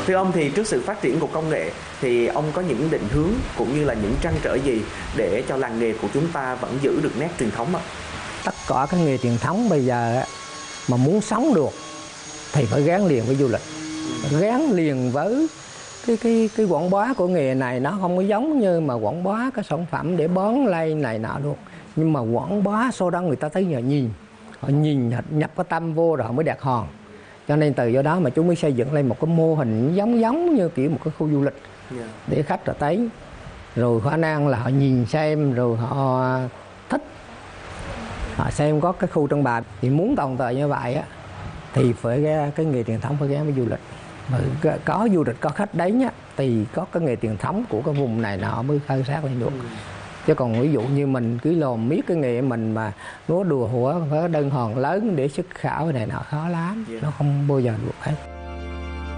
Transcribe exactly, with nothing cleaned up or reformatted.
Thưa ông, thì trước sự phát triển của công nghệ thì ông có những định hướng cũng như là những trăn trở gì để cho làng nghề của chúng ta vẫn giữ được nét truyền thống ạ? Tất cả các nghề truyền thống bây giờ mà muốn sống được thì phải gắn liền với du lịch, gắn liền với cái cái cái quảng bá của nghề này. Nó không có giống như mà quảng bá cái sản phẩm để bán lay này nọ được, nhưng mà quảng bá sau đó người ta thấy nhờ nhìn, họ nhìn nhập cái tâm vô rồi họ mới đặt hòn. Cho nên từ do đó mà chúng mới xây dựng lên một cái mô hình giống giống như kiểu một cái khu du lịch để khách họ tới, rồi khả năng là họ nhìn xem rồi họ thích, họ xem có cái khu trưng bày. Thì muốn tồn tại như vậy á thì phải ra cái nghề truyền thống phải gắn với du lịch. Mà có du lịch có khách đến á thì có cái nghề truyền thống của cái vùng này nọ mới khai sát lên được. Ừ. Chứ còn ví dụ như mình cứ lồn miết cái nghề mình mà nó đùa hủa phải đơn hòn lớn để xuất khảo này nọ khó lắm. Yeah. Nó không bao giờ được hết.